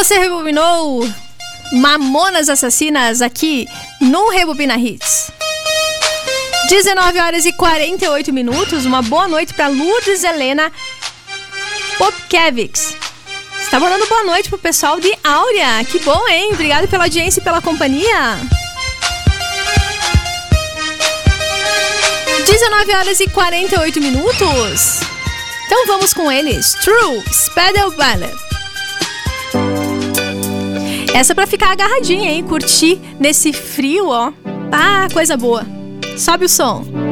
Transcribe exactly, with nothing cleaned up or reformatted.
Você rebobinou Mamonas Assassinas aqui no Rebobina Hits. dezenove horas e quarenta e oito minutos. Uma boa noite para Lourdes Helena Popkevics. Está mandando boa noite pro pessoal de Áurea. Que bom, hein? Obrigado pela audiência e pela companhia. dezenove horas e quarenta e oito minutos. Então vamos com eles. True, Spedal Ballet. Essa é pra ficar agarradinha, hein? Curtir nesse frio, ó. Ah, coisa boa. Sobe o som.